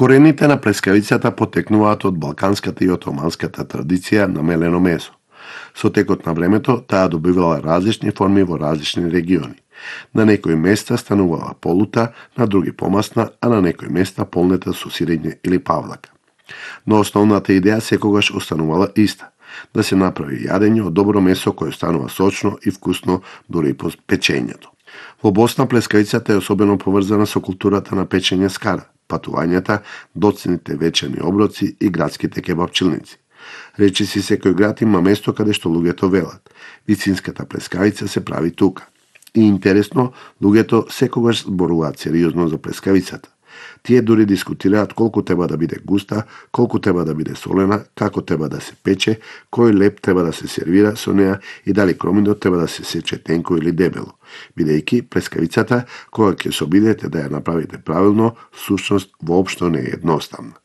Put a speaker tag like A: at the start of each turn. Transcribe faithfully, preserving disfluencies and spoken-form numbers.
A: Корените на плескавицата потекнуваат од балканската и отоманската традиција на мелено месо. Со текот на времето, таа добивала различни форми во различни региони. На некои места станувала полута, на други помасна, а на некои места полнета со сирење или павлака. Но основната идеја секогаш останувала иста – да се направи јадење од добро месо кое станува сочно и вкусно дури и по печењето. Во Босна плескавицата е особено поврзана со културата на печење скара, патувањата, доцните вечерни оброци и градските кебапчилници. Речиси секој град има место каде што луѓето велат. Вистинската плескавица се прави тука. И интересно, луѓето секогаш зборуваат сериозно за плескавицата. Тие дури дискутираат колку треба да биде густа, колку треба да биде солена, како треба да се пече, кој леп треба да се сервира со неа и дали кромидот треба да се сече тенко или дебело. Бидејќи плескавицата, кога ќе се обидете да ја направите правилно, сушност воопшто не е едноставна.